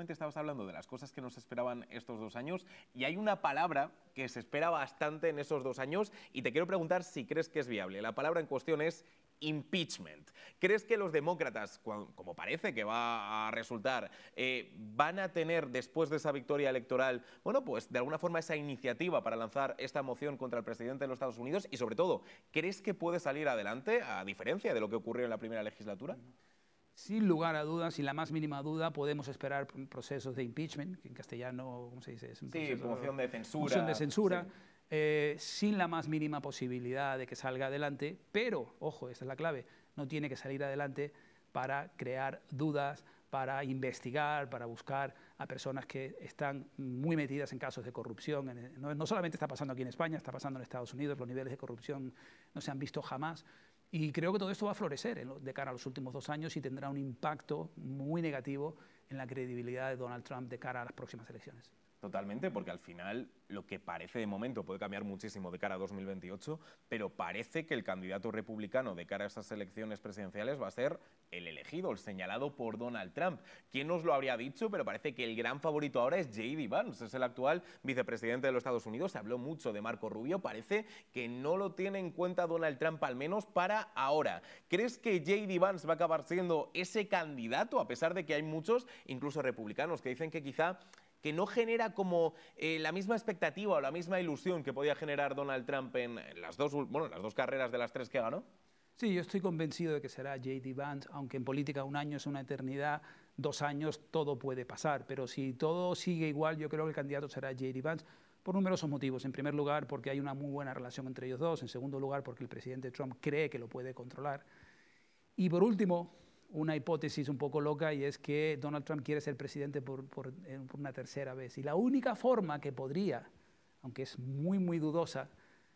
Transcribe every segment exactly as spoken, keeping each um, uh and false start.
precisamente estabas hablando de las cosas que nos esperaban estos dos años y hay una palabra que se espera bastante en esos dos años y te quiero preguntar si crees que es viable. La palabra en cuestión es impeachment. ¿Crees que los demócratas, como parece que va a resultar, eh, van a tener después de esa victoria electoral, bueno, pues de alguna forma esa iniciativa para lanzar esta moción contra el presidente de los Estados Unidos? Y sobre todo, ¿crees que puede salir adelante a diferencia de lo que ocurrió en la primera legislatura? Sin lugar a dudas, sin la más mínima duda, podemos esperar procesos de impeachment, que en castellano, ¿cómo se dice? Es un sí, proceso, moción de censura. Moción de censura, sí. eh, sin la más mínima posibilidad de que salga adelante, pero, ojo, esta es la clave, no tiene que salir adelante para crear dudas, para investigar, para buscar a personas que están muy metidas en casos de corrupción. No, no solamente está pasando aquí en España, está pasando en Estados Unidos, los niveles de corrupción no se han visto jamás. Y creo que todo esto va a florecer en lo, de cara a los últimos dos años y tendrá un impacto muy negativo en la credibilidad de Donald Trump de cara a las próximas elecciones. Totalmente, porque al final lo que parece de momento puede cambiar muchísimo de cara a dos mil veintiocho, pero parece que el candidato republicano de cara a esas elecciones presidenciales va a ser el elegido, el señalado por Donald Trump. ¿Quién nos lo habría dicho? Pero parece que el gran favorito ahora es J D Vance, es el actual vicepresidente de los Estados Unidos. Se habló mucho de Marco Rubio, parece que no lo tiene en cuenta Donald Trump, al menos para ahora. ¿Crees que J D Vance va a acabar siendo ese candidato, a pesar de que hay muchos, incluso republicanos, que dicen que quizá que no genera como eh, la misma expectativa o la misma ilusión que podía generar Donald Trump en las dos, bueno, las dos carreras de las tres que ganó? Sí, yo estoy convencido de que será J D Vance, aunque en política un año es una eternidad, dos años todo puede pasar, pero si todo sigue igual, yo creo que el candidato será J D Vance por numerosos motivos. En primer lugar, porque hay una muy buena relación entre ellos dos. En segundo lugar, porque el presidente Trump cree que lo puede controlar. Y por último, una hipótesis un poco loca, y es que Donald Trump quiere ser presidente por, por, por una tercera vez. Y la única forma que podría, aunque es muy, muy dudosa,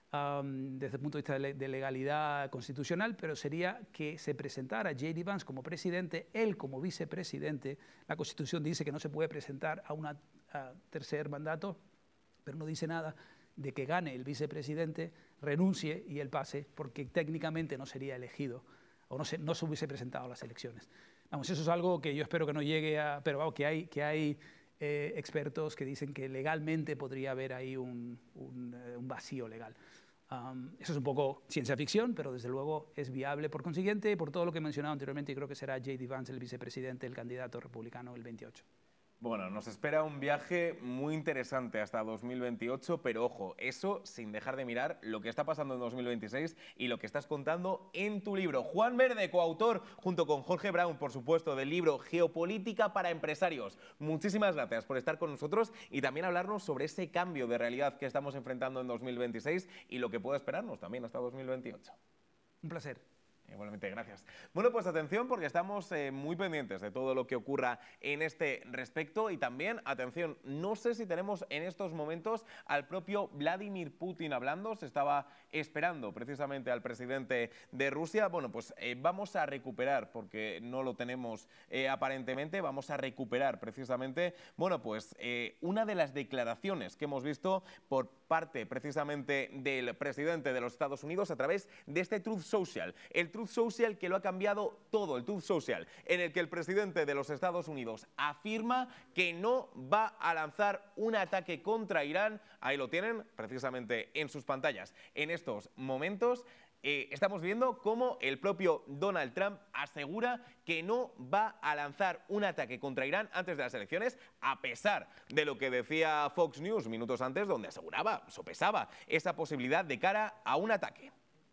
um, desde el punto de vista de, de legalidad constitucional, pero sería que se presentara J D Vance como presidente, él como vicepresidente. La Constitución dice que no se puede presentar a un tercer mandato, pero no dice nada de que gane el vicepresidente, renuncie y él pase, porque técnicamente no sería elegido o no se, no se hubiese presentado a las elecciones. Vamos, eso es algo que yo espero que no llegue a... Pero vamos, que hay, que hay eh, expertos que dicen que legalmente podría haber ahí un, un, un vacío legal. Um, eso es un poco ciencia ficción, pero desde luego es viable. Por consiguiente, por todo lo que he mencionado anteriormente, creo que será J D Vance el vicepresidente, el candidato republicano el veintiocho. Bueno, nos espera un viaje muy interesante hasta dos mil veintiocho, pero ojo, eso sin dejar de mirar lo que está pasando en dos mil veintiséis y lo que estás contando en tu libro. Juan Verde, coautor, junto con Jorge Brown, por supuesto, del libro Geopolítica para Empresarios. Muchísimas gracias por estar con nosotros y también hablarnos sobre ese cambio de realidad que estamos enfrentando en dos mil veintiséis y lo que puede esperarnos también hasta dos mil veintiocho. Un placer. Igualmente, gracias. Bueno, pues atención porque estamos eh, muy pendientes de todo lo que ocurra en este respecto y también, atención, no sé si tenemos en estos momentos al propio Vladimir Putin hablando, se estaba esperando precisamente al presidente de Rusia. Bueno, pues eh, vamos a recuperar, porque no lo tenemos eh, aparentemente, vamos a recuperar precisamente, bueno, pues eh, una de las declaraciones que hemos visto por parte precisamente del presidente de los Estados Unidos a través de este Truth Social. El Truth Social que lo ha cambiado todo, el Truth Social, en el que el presidente de los Estados Unidos afirma que no va a lanzar un ataque contra Irán. Ahí lo tienen, precisamente en sus pantallas. En estos momentos eh, estamos viendo cómo el propio Donald Trump asegura que no va a lanzar un ataque contra Irán antes de las elecciones, a pesar de lo que decía Fox News minutos antes, donde aseguraba, sopesaba esa posibilidad de cara a un ataque.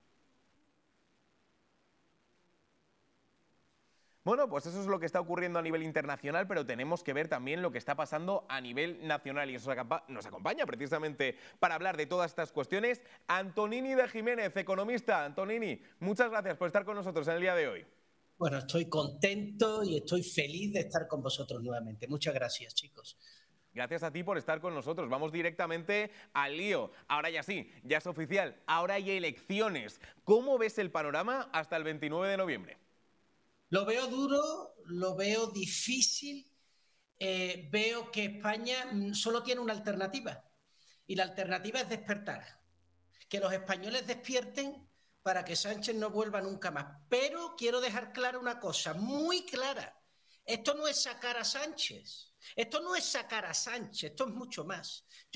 Bueno, pues eso es lo que está ocurriendo a nivel internacional, pero tenemos que ver también lo que está pasando a nivel nacional. Y eso nos acompaña precisamente para hablar de todas estas cuestiones Antonini de Jiménez, economista. Antonini, muchas gracias por estar con nosotros en el día de hoy. Bueno, estoy contento y estoy feliz de estar con vosotros nuevamente. Muchas gracias, chicos. Gracias a ti por estar con nosotros. Vamos directamente al lío. Ahora ya sí, ya es oficial. Ahora hay elecciones. ¿Cómo ves el panorama hasta el veintinueve de noviembre? Lo veo duro, lo veo difícil, eh, veo que España solo tiene una alternativa y la alternativa es despertar, que los españoles despierten para que Sánchez no vuelva nunca más. Pero quiero dejar clara una cosa, muy clara, esto no es sacar a Sánchez, Esto no es sacar a Sánchez, esto es mucho más.